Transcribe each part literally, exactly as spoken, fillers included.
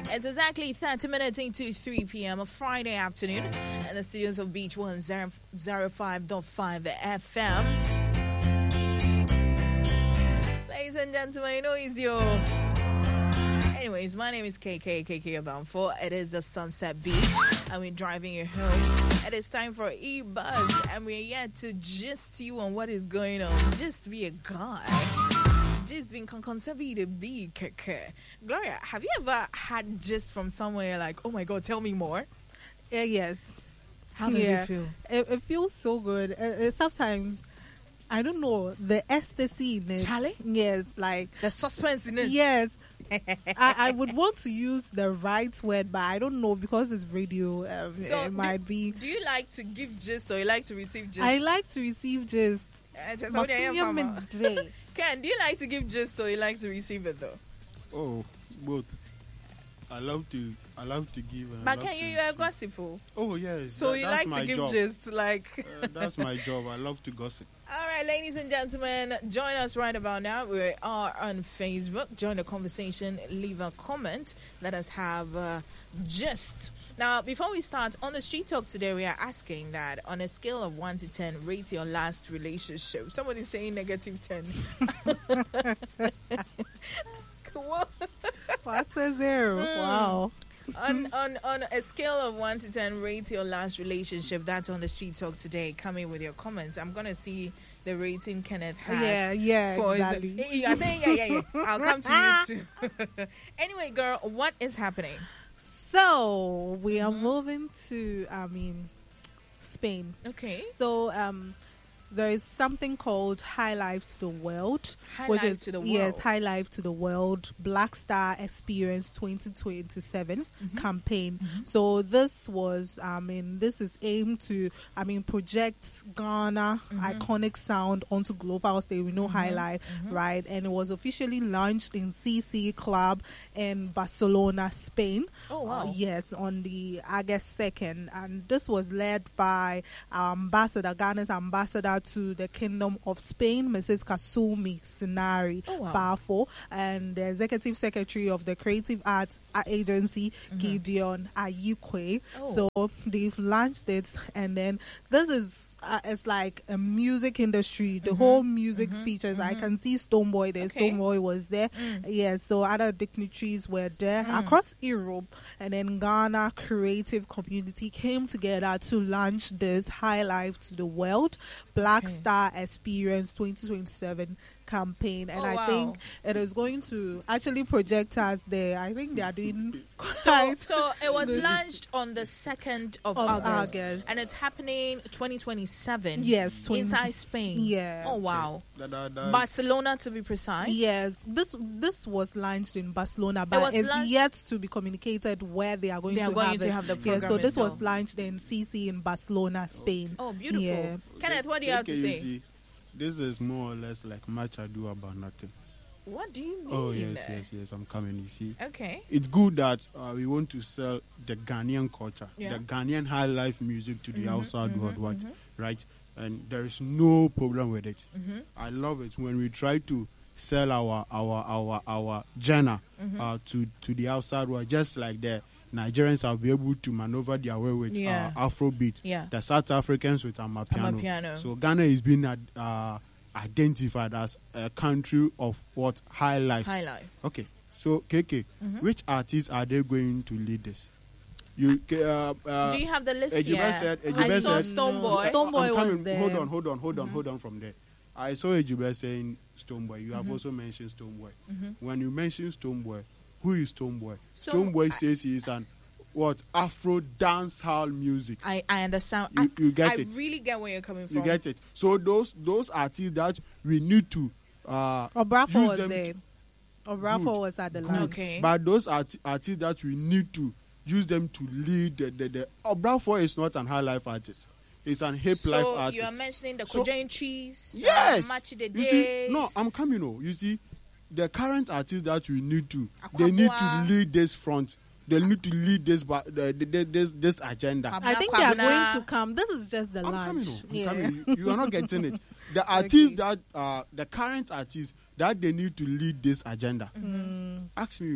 It's exactly thirty minutes into three p.m. a Friday afternoon in the studios of Beach one oh five point five F M. Ladies and gentlemen, you know it's your... Anyways, my name is K K, K K Abanfo. It is the Sunset Beach, and we're driving you home. It is time for E-Buzz, and we're here to gist you on what is going on. Just be a guy. Just being conservative, be keke. Gloria, have you ever had gist from somewhere like, oh my God, tell me more? Uh, yes. How does yeah. it feel? It, it feels so good. Uh, uh, sometimes, I don't know, the ecstasy in it. Charlie? Yes, like... The suspense in it? Yes. I, I would want to use the right word, but I don't know because it's radio. Um, So it might do, be. Do you like to give gist or you like to receive gist? I like to receive gist. Uh, just But only I am premium mama. midday. Ken, do you like to give gist or you like to receive it though? Oh, both. I love to. I love to give. And I But love can to you, you're a receive. gossiper. Oh yes. So that- you that's like my to give job. gist, like... Uh, that's my job. I love to gossip. All right, ladies and gentlemen, join us right about now. We are on Facebook. Join the conversation. Leave a comment. Let us have uh, gist. Now, before we start, on the street talk today, we are asking that on a scale of one to ten, rate your last relationship. Somebody's saying negative ten. Cool. What's a zero? Mm. Wow. on, on on a scale of one to ten, rate your last relationship. That's on the street talk today. Come in with your comments. I'm gonna see the rating Kenneth has. Yeah, yeah, for exactly. The, you are saying yeah, yeah, yeah. I'll come to you too. Anyway, girl, what is happening? So we are Mhm. moving to, I mean, Spain. Okay, So um, there is something called High Life to the World, High which Life is to the yes, World. High Life to the World Black Star Experience twenty twenty-seven Mhm. campaign. Mhm. So this was, I mean, this is aimed to, I mean, project Ghana Mhm. iconic sound onto global stage. We know High Mhm. Life, Mhm. right? And it was officially launched in C C Club in Barcelona, Spain. Oh wow. Uh, yes, on the August second. And this was led by our ambassador, Ghana's ambassador to the Kingdom of Spain, Missus Kasumi Sinari Oh, wow. Bafo, and the executive secretary of the Creative Arts Agency, Mhm. Gideon Ayikwe. Oh. So they've launched it, and then this is uh, it's like a music industry. The Mhm. whole music Mhm. features. I Mhm. can see Stoneboy there. Okay. Stoneboy was there. Mm. Yes, so other dignitaries were there Mm. across Europe, and then Ghana creative community came together to launch this High Life to the World Black Okay. Star Experience twenty twenty-seven campaign, and Oh, I wow. think it is going to actually project us there. I think they are doing So, quite so it was the- launched on the second of, Of August, August. and it's happening twenty twenty-seven. Yes, twenty inside Spain. Yeah. Oh wow. That, that, that, Barcelona, to be precise. Yes, this this was launched in Barcelona, but was it's launched- yet to be communicated where they are going They are to going have to it. have the Yeah, program so this was itself. launched in C C in Barcelona, Spain. Oh, beautiful. Yeah. Kenneth, what do you have to Okay, say? see, this is more or less like much ado about nothing. What do you mean? Oh yes, yes, yes. I'm coming. You see, Okay. it's good that uh, we want to sell the Ghanaian culture, Yeah. the Ghanaian high life music to the Mhm, outside mhm, world, right? mhm. right? And there is no problem with it. Mm-hmm. I love it when we try to sell our our our our genre Mhm. uh, to to the outside world, just like the Nigerians have been able to maneuver their way with Yeah. uh, Afrobeat, Yeah. the South Africans with Amapiano. Amapiano. So Ghana is being uh, identified as a country of what high life. High life. Okay, so K K, Mhm. which artists are they going to lead this? You uh, uh, do you have the list Ejime here? said- I Ejime saw said- Stoneboy. Stone- Stoneboy I'm was coming. there. Hold on, hold on, hold on, Mhm. hold on from there. I saw Ejube saying Stoneboy. You have Mhm. also mentioned Stoneboy. Mhm. When you mention Stoneboy, who is Stoneboy? So, Stoneboy I- says he is an what Afro dance hall music. I, I understand. You- I, you get I it. really get where you're coming from. You get it. So those those artists that we need to uh, Obrafo use was them there. to- Obrafo Good. was at the Good. launch. Okay. But those art- artists that we need to use them to lead the the, the Obrafo is not an high life artist. He's an hip life So artist. you are mentioning the So- Korean cheese. Yes. Uh, Match the You see, no, I'm coming. Oh, you see, the current artists that we need to, they need to Akwaboah. lead this front. They need to lead this ba- the, the, the, this this agenda. Kwab- I think they are Kwabena. going to come. This is just the I'm launch. coming. Oh, I'm Yeah. coming. You, you are not getting it. The artists Okay. that uh, the current artists that they need to lead this agenda. Mm. Ask me,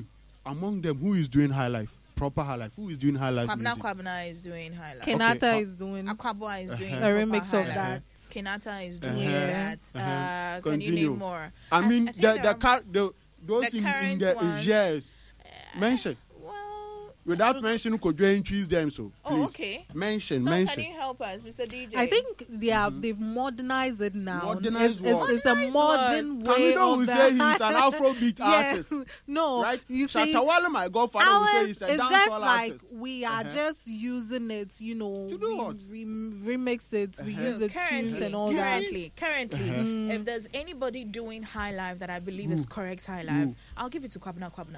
among them, who is doing high life, proper high life? Who is doing high life Kwabena music? Kwabena is doing high life. Kenata Okay, uh, is doing Akwabwa is doing Uh-huh. a proper remix high of life. that. Kenata is doing Uh-huh. that. Uh, Uh-huh. Can you Continue. name more? I mean, I think the there the, are- car, the those the in, in current the ones. yes, mention Well, without mentioning, could you increase them? So oh, please okay. mention, So mention. can you help us, Mister D J? I think they have they've modernized it now. Modernized it's, it's, what? it's a Modernized modern what? way Kamido of will the say he's an Afrobeat Yes. artist, No, right? you see, Shatawale, my godfather, will say ours he's a is dancehall just like artist. we are Uh-huh. just using it, you know, To do we what? re- remix it, we Uh-huh. use the tunes currently, and all that. currently, currently, Uh-huh. if there's anybody doing high life that I believe is Who? correct high life, Who? I'll give it to Kwabena Kwabena.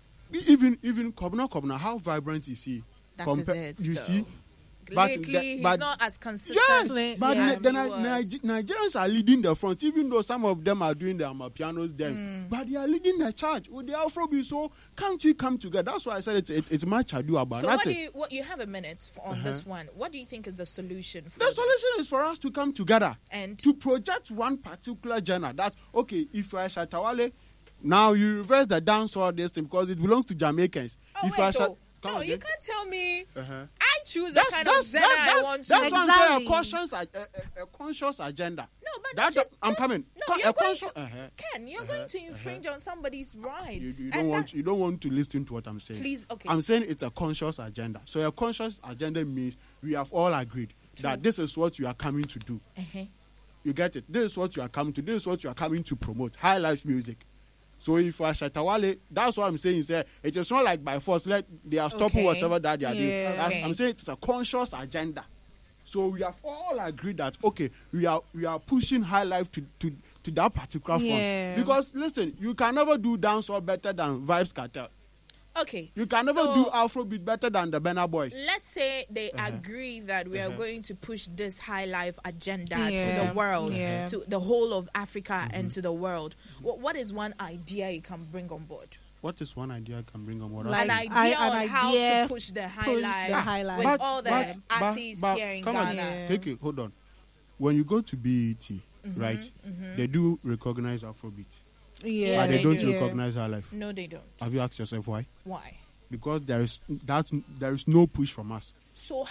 Even even Kobna Kobna, how vibrant is he? That Compa- is it. You though. see? But Lately, the- he's but- not as consistent. Yes, but Yes. the, as Ni- he was. Ni- Nigerians are leading the front, even though some of them are doing the Amapiano's dance. Mm. But they are leading the charge with the Afrobeat. So can't we come together? That's why I said it's it's, it's much ado about So what nothing. do you? What you have a minute for, on Uh-huh. this one? What do you think is the solution? For The this? solution is for us to come together And to project one particular genre. That okay, if you are Shatawale, now you reverse the dancehall this thing because it belongs to Jamaicans. oh if you are wait, Sha- though. Come no, you again. can't tell me. Uh-huh. I choose the That's kind that's of genre that's, I that's, want to. that's what I'm saying. A Exactly. conscious, a, a, a conscious agenda. no, but That, you- I'm no, coming. No, Con- you're a going conscious. to. Uh-huh. Ken, you're Uh-huh, going to infringe on somebody's rights. You, you and don't want that- you don't want to listen to what I'm saying. Please, okay. I'm saying it's a conscious agenda. So a conscious agenda means we have all agreed that this is what you are coming to do. Uh-huh. You get it? This is what you are coming to. This is what you are coming to promote. High life music. So if you are Shatawale, that's what I'm saying. Is uh, it is not like by force. Let they are stopping Okay. whatever that they are doing. Yeah. That's- Okay. I'm saying it's a conscious agenda. So we have all agreed that okay, we are we are pushing high life to to, to that particular front. Yeah. Because listen, you can never do dancehall better than Vibes Cartel. Okay. You can never so, do Afrobeat better than the Burna Boys. Let's say they Uh-huh. agree that we are Uh-huh. going to push this high life agenda to Yeah. the world, Yeah. to the whole of Africa Mm-hmm. and to the world. What, what is one idea you can bring on board? What is one idea I can bring on board? Like- An That's- idea I- an on how idea to push the high push life the high life. with But- all the but- but- artists but here in come on. Ghana. Yeah. Okay, okay, hold on. When you go to B E T, Mm-hmm, right, they do recognize Afrobeat, Yeah, but they, they don't do. recognize our life. No, they don't. Have you asked yourself why? Why? Because there is that there is no push from us. So